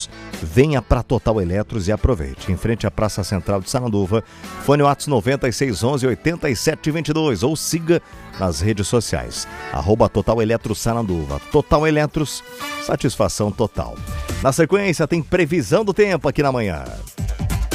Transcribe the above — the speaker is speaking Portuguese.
Venha para Total Eletros e aproveite. Em frente à Praça Central de Sananduva, fone WhatsApp 9611 8722 ou siga nas redes sociais. @Total Eletros Sananduva. Total Eletros, satisfação total. Na sequência tem previsão do tempo aqui na manhã.